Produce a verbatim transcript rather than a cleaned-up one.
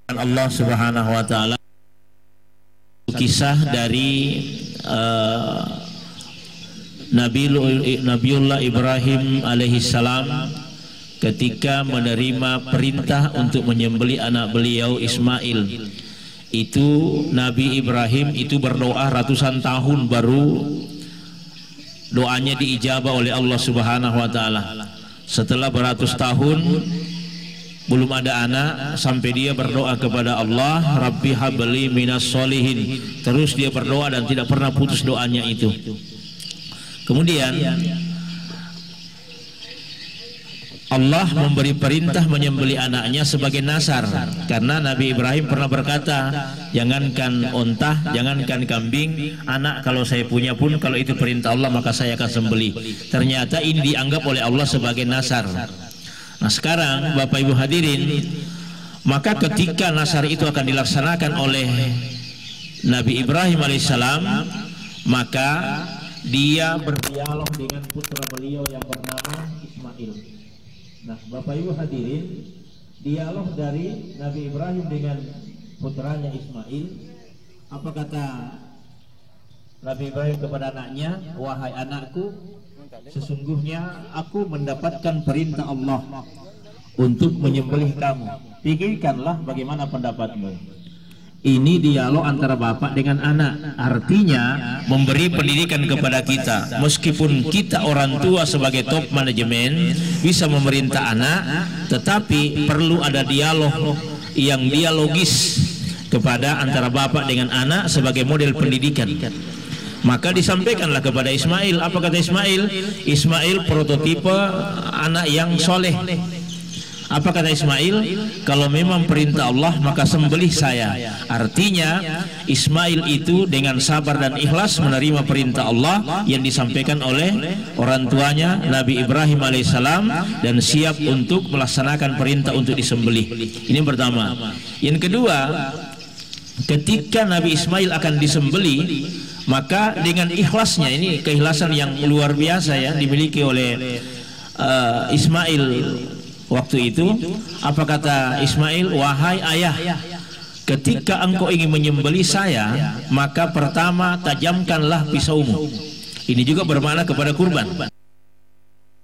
Allah Subhanahu wa taala, kisah dari uh, Nabi Nabiullah Ibrahim alaihi salam ketika menerima perintah untuk menyembelih anak beliau Ismail. Itu Nabi Ibrahim itu berdoa ratusan tahun baru doanya diijabah oleh Allah Subhanahu wa taala. Setelah beratus tahun belum ada anak, sampai dia berdoa kepada Allah, Rabbi habli minas solihin. Terus dia berdoa dan tidak pernah putus doanya itu. Kemudian Allah memberi perintah menyembelih anaknya sebagai nasar, karena Nabi Ibrahim pernah berkata, jangankan onta, jangankan kambing, anak kalau saya punya pun, kalau itu perintah Allah maka saya akan sembelih. Ternyata ini dianggap oleh Allah sebagai nasar. Nah sekarang Bapak Ibu hadirin, maka ketika nasar itu akan dilaksanakan oleh Nabi Ibrahim alaihissalam, maka dia berdialog dengan putra beliau yang bernama Ismail. Nah Bapak Ibu hadirin, dialog dari Nabi Ibrahim dengan putranya Ismail, apa kata Nabi Ibrahim kepada anaknya? Wahai anakku, sesungguhnya aku mendapatkan perintah Allah untuk menyembelih kamu. Pikirkanlah bagaimana pendapatmu. Ini dialog antara bapak dengan anak, artinya memberi pendidikan kepada kita. Meskipun kita orang tua sebagai top manajemen bisa memerintah anak, tetapi perlu ada dialog yang dialogis kepada antara bapak dengan anak sebagai model pendidikan. Maka disampaikanlah kepada Ismail. Apa kata Ismail? Ismail prototipe anak yang soleh. Apa kata Ismail? Kalau memang perintah Allah maka sembelih saya. Artinya Ismail itu dengan sabar dan ikhlas menerima perintah Allah yang disampaikan oleh orang tuanya Nabi Ibrahim alaihissalam, dan siap untuk melaksanakan perintah untuk disembelih. Ini yang pertama. Yang kedua, ketika Nabi Ismail akan disembelih, maka dengan ikhlasnya, ini keikhlasan yang luar biasa ya dimiliki oleh uh, Ismail waktu itu. Apa kata Ismail? Wahai ayah, ketika engkau ingin menyembelih saya, maka pertama tajamkanlah pisaumu. Ini juga bermakna kepada kurban.